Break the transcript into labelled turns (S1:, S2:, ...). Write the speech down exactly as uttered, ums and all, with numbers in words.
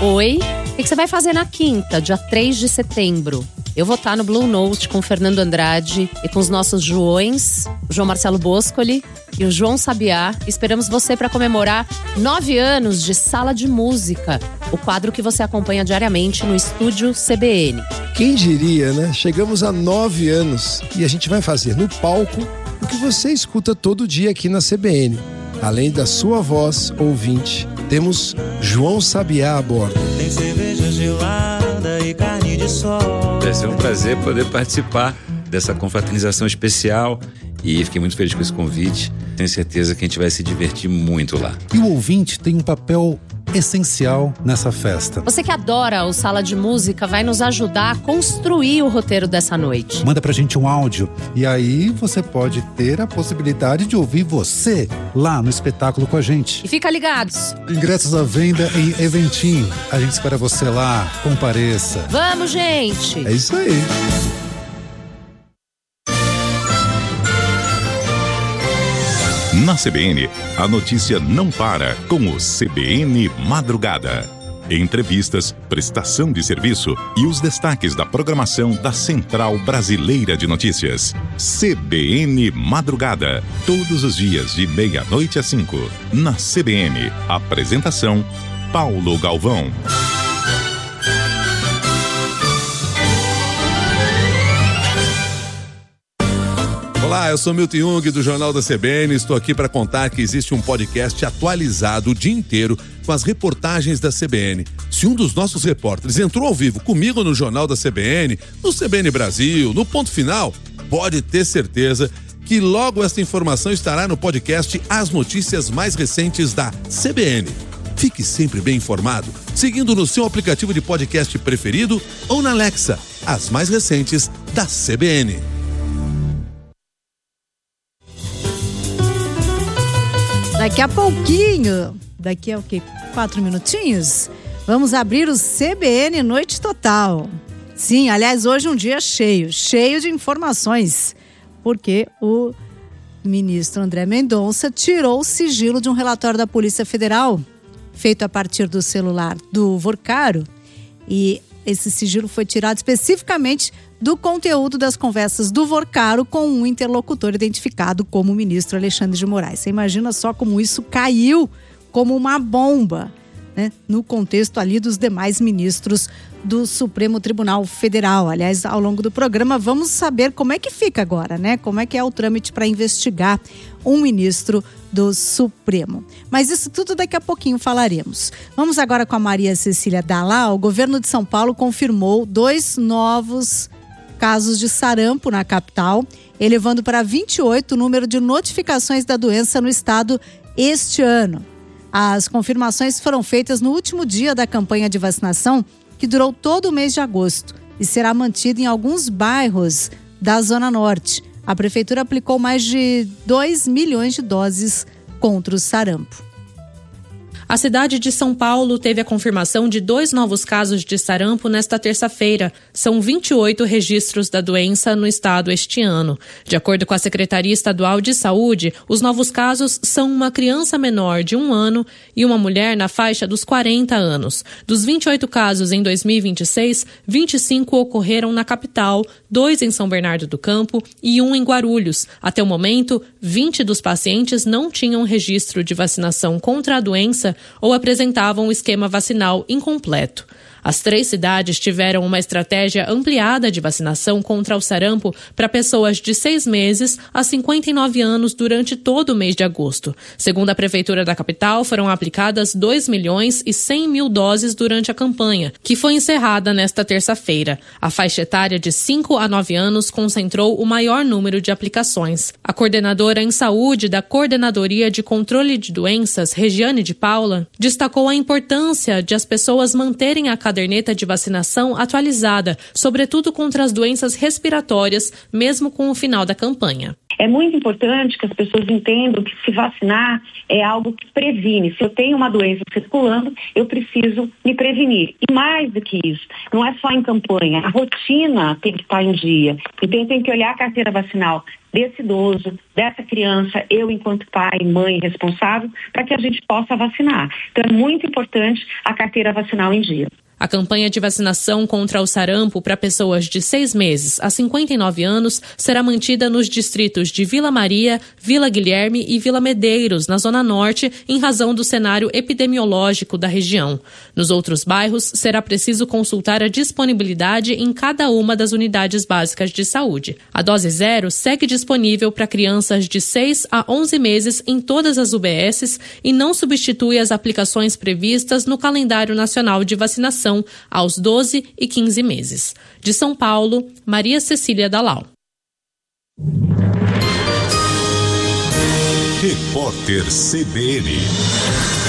S1: Oi, o que você vai fazer na quinta, dia três de setembro? Eu vou estar no Blue Note com o Fernando Andrade e com os nossos Joões, o João Marcelo Boscoli e o João Sabiá. Esperamos você para comemorar nove anos de Sala de Música, o quadro que você acompanha diariamente no Estúdio C B N.
S2: Quem diria, né? Chegamos a nove anos e a gente vai fazer no palco o que você escuta todo dia aqui na C B N. Além da sua voz, ouvinte, temos João Sabiá a bordo.
S3: Tem cerveja gelada e carne de sol.
S4: Vai ser um prazer poder participar dessa confraternização especial e fiquei muito feliz com esse convite. Tenho certeza que a gente vai se divertir muito lá.
S5: E o ouvinte tem um papel essencial nessa festa.
S1: Você que adora o Sala de Música vai nos ajudar a construir o roteiro dessa noite.
S5: Manda pra gente um áudio e aí você pode ter a possibilidade de ouvir você lá no espetáculo com a gente.
S1: E fica ligados.
S5: Ingressos à venda em Eventim. A gente espera você lá. Compareça.
S1: Vamos, gente!
S2: É isso aí.
S6: Na C B N, a notícia não para com o C B N Madrugada. Entrevistas, prestação de serviço e os destaques da programação da Central Brasileira de Notícias. C B N Madrugada, todos os dias de meia-noite às cinco. Na C B N, apresentação Paulo Galvão.
S7: Olá, eu sou Milton Jung do Jornal da C B N. Estou aqui para contar que existe um podcast atualizado o dia inteiro com as reportagens da C B N. Se um dos nossos repórteres entrou ao vivo comigo no Jornal da C B N, no C B N Brasil, no Ponto Final, pode ter certeza que logo esta informação estará no podcast As Notícias Mais Recentes da C B N. Fique sempre bem informado, seguindo no seu aplicativo de podcast preferido ou na Alexa, as mais recentes da C B N.
S8: Daqui a pouquinho, daqui a o quê? Quatro minutinhos, vamos abrir o C B N Noite Total. Sim, aliás, hoje é um dia cheio, cheio de informações, porque o ministro André Mendonça tirou o sigilo de um relatório da Polícia Federal, feito a partir do celular do Vorcaro, e esse sigilo foi tirado especificamente do conteúdo das conversas do Vorcaro com um interlocutor identificado como o ministro Alexandre de Moraes. Você imagina só como isso caiu como uma bomba, né, no contexto ali dos demais ministros do Supremo Tribunal Federal. Aliás, ao longo do programa vamos saber como é que fica agora, né? Como é que é o trâmite para investigar um ministro do Supremo. Mas isso tudo daqui a pouquinho falaremos. Vamos agora com a Maria Cecília Dalá. O governo de São Paulo confirmou dois novos casos de sarampo na capital, elevando para vinte e oito o número de notificações da doença no estado este ano. As confirmações foram feitas no último dia da campanha de vacinação, que durou todo o mês de agosto e será mantida em alguns bairros da Zona Norte. A prefeitura aplicou mais de dois milhões de doses contra o sarampo.
S9: A cidade de São Paulo teve a confirmação de dois novos casos de sarampo nesta terça-feira. São vinte e oito registros da doença no estado este ano. De acordo com a Secretaria Estadual de Saúde, os novos casos são uma criança menor de um ano e uma mulher na faixa dos quarenta anos. Dos vinte e oito casos em dois mil e vinte e seis, vinte e cinco ocorreram na capital, dois em São Bernardo do Campo e um em Guarulhos. Até o momento, vinte dos pacientes não tinham registro de vacinação contra a doença ou apresentavam um esquema vacinal incompleto. As três cidades tiveram uma estratégia ampliada de vacinação contra o sarampo para pessoas de seis meses a cinquenta e nove anos durante todo o mês de agosto. Segundo a Prefeitura da capital, foram aplicadas dois milhões e cem mil doses durante a campanha, que foi encerrada nesta terça-feira. A faixa etária de cinco a nove anos concentrou o maior número de aplicações. A coordenadora em saúde da Coordenadoria de Controle de Doenças, Regiane de Paula, destacou a importância de as pessoas manterem a caderneta caderneta de vacinação atualizada, sobretudo contra as doenças respiratórias, mesmo com o final da campanha.
S10: É muito importante que as pessoas entendam que se vacinar é algo que previne. Se eu tenho uma doença circulando, eu preciso me prevenir. E mais do que isso, não é só em campanha, a rotina tem que estar em dia. Então tem que olhar a carteira vacinal desse idoso, dessa criança, eu enquanto pai, mãe responsável, para que a gente possa vacinar. Então é muito importante a carteira vacinal em dia.
S9: A campanha de vacinação contra o sarampo para pessoas de seis meses a cinquenta e nove anos será mantida nos distritos de Vila Maria, Vila Guilherme e Vila Medeiros, na Zona Norte, em razão do cenário epidemiológico da região. Nos outros bairros, será preciso consultar a disponibilidade em cada uma das unidades básicas de saúde. A dose zero segue disponível para crianças de seis a onze meses em todas as U B Ss e não substitui as aplicações previstas no calendário nacional de vacinação aos doze e quinze meses. De São Paulo, Maria Cecília Dalal.
S6: Repórter C B N.